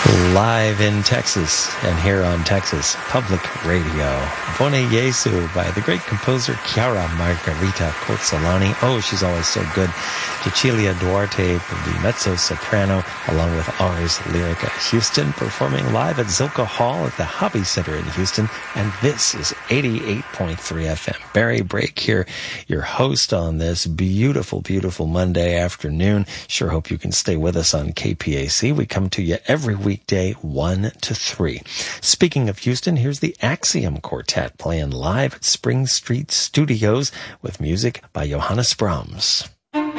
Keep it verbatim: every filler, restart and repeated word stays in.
Live in Texas and here on Texas Public Radio. Bone Yesu by the great composer Chiara Margherita Cozzolani. Oh, she's always so good. Cecilia Duarte, the mezzo-soprano, along with Ars Lyrica Houston, performing live at Zilka Hall at the Hobby Center in Houston. And this is eighty-eight point three F M. Barry Brake here, your host on this beautiful, beautiful Monday afternoon. Sure hope you can stay with us on K P A C. We come to you every weekday, one to three. Speaking of Houston, here's the Axiom Quartet playing live at Spring Street Studios with music by Johannes Brahms.